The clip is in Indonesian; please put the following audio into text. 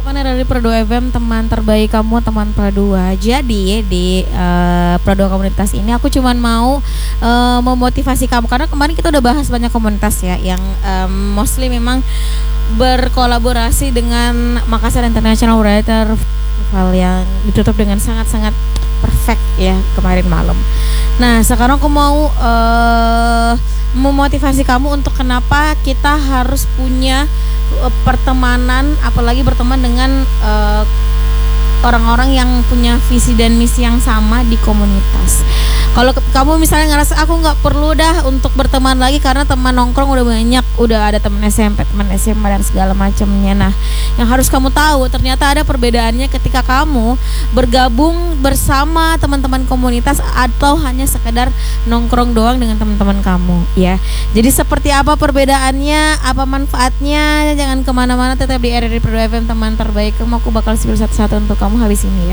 Dari Pro2 FM, teman terbaik kamu, teman Pro2. Jadi di Pro2 komunitas ini aku cuman mau memotivasi kamu, karena kemarin kita udah bahas banyak komunitas ya yang mostly memang berkolaborasi dengan Makassar International Writer Festival yang ditutup dengan sangat-sangat perfect ya kemarin malam. Nah, sekarang aku mau memotivasi kamu untuk kenapa kita harus punya pertemanan, apalagi berteman dengan orang-orang yang punya visi dan misi yang sama di komunitas. Kalau kamu misalnya ngerasa aku nggak perlu dah untuk berteman lagi karena teman nongkrong udah banyak, udah ada teman SMP, teman SMA dan segala macamnya. Nah, yang harus kamu tahu ternyata ada perbedaannya ketika kamu bergabung bersama teman-teman komunitas atau hanya sekedar nongkrong doang dengan teman-teman kamu ya. Jadi seperti apa perbedaannya, apa manfaatnya, jangan kemana-mana, tetap di RRI Pro2 FM, teman terbaik kamu. Aku bakal spill satu-satu untuk kamu habis ini ya.